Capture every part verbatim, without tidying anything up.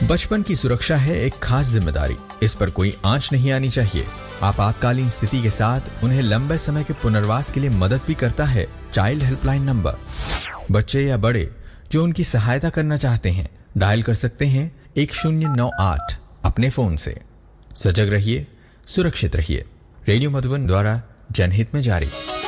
बचपन की सुरक्षा है एक खास जिम्मेदारी, इस पर कोई आंच नहीं आनी चाहिए। आपातकालीन स्थिति के साथ उन्हें लंबे समय के पुनर्वास के लिए मदद भी करता है चाइल्ड हेल्पलाइन नंबर। बच्चे या बड़े जो उनकी सहायता करना चाहते हैं डायल कर सकते हैं एक शून्य नौ आठ अपने फोन से। सजग रहिए, सुरक्षित रहिए। रेडियो मधुबन द्वारा जनहित में जारी।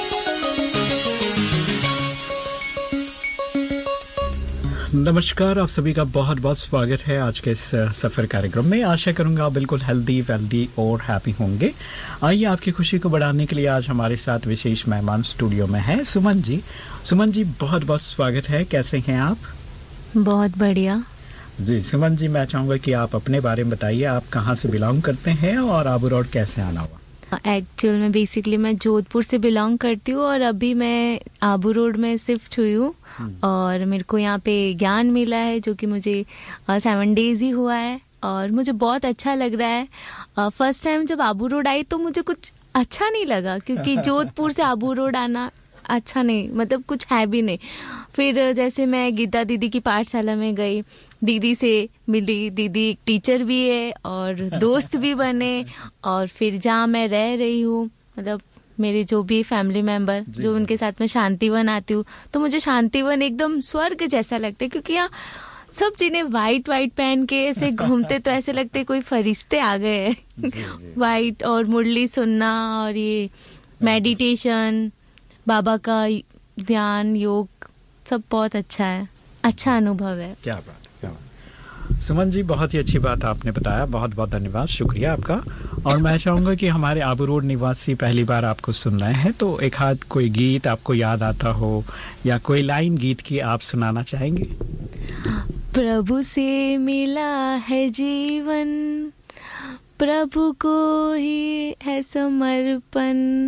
नमस्कार, आप सभी का बहुत बहुत स्वागत है आज के इस सफ़र कार्यक्रम में। आशा करूंगा आप बिल्कुल हेल्दी वेल्दी और हैप्पी होंगे। आइए, आपकी खुशी को बढ़ाने के लिए आज हमारे साथ विशेष मेहमान स्टूडियो में हैं सुमन जी। सुमन जी, बहुत बहुत स्वागत है। कैसे हैं आप? बहुत बढ़िया जी। सुमन जी, मैं चाहूँगा कि आप अपने बारे में बताइए। आप कहाँ से बिलोंग करते हैं और आबू रोड कैसे आना हुआ? एक्चुअल में बेसिकली मैं जोधपुर से बिलोंग करती हूँ और अभी मैं आबू रोड में शिफ्ट हुई हूँ और मेरे को यहाँ पे ज्ञान मिला है जो कि मुझे सेवन डेज ही हुआ है और मुझे बहुत अच्छा लग रहा है। फर्स्ट टाइम जब आबू रोड आई तो मुझे कुछ अच्छा नहीं लगा क्योंकि जोधपुर से आबू रोड आना अच्छा नहीं, मतलब कुछ है भी नहीं। फिर जैसे मैं गीता दीदी की पाठशाला में गई, दीदी से मिली, दीदी एक टीचर भी है और दोस्त भी बने, और फिर जहाँ मैं रह रही हूँ, मतलब मेरे जो भी फैमिली मेंबर जो उनके साथ में शांतिवन आती हूँ, तो मुझे शांतिवन एकदम स्वर्ग जैसा लगता है क्योंकि यहाँ सब जिन्हें वाइट वाइट पहन के ऐसे घूमते तो ऐसे लगते कोई फरिश्ते आ गए हैं। वाइट और मुरली सुनना और ये मेडिटेशन, बाबा का ध्यान, योग, सब बहुत अच्छा है, अच्छा अनुभव है। क्या बात है, क्या बात। सुमन जी, बहुत ही अच्छी बात आपने बताया, बहुत बहुत धन्यवाद, शुक्रिया आपका। और मैं चाहूँगा कि हमारे आबू रोड निवासी पहली बार आपको सुन रहे हैं तो एक हाथ कोई गीत आपको याद आता हो या कोई लाइन गीत की आप सुनाना चाहेंगे? प्रभु से मिला है जीवन, प्रभु को ही है समर्पण।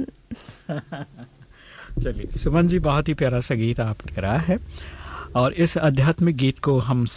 चलिए सुमन जी, बहुत ही प्यारा सा गीत आपने कराया है और इस आध्यात्मिक गीत को हम